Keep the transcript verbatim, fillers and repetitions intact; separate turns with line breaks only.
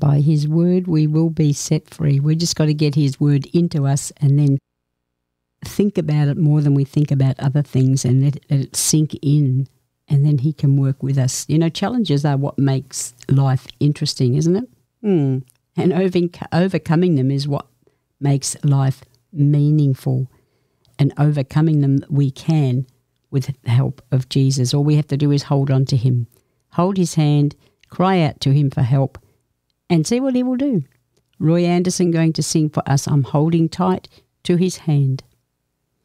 by his word we will be set free. We just got to get his word into us and then think about it more than we think about other things and let, let it sink in, and then he can work with us. You know, challenges are what makes life interesting, isn't it? Mm. And over, overcoming them is what makes life meaningful. And overcoming them we can with the help of Jesus. All we have to do is hold on to him. Hold his hand, cry out to him for help, and see what he will do. Roy Anderson going to sing for us, I'm Holding Tight to His Hand.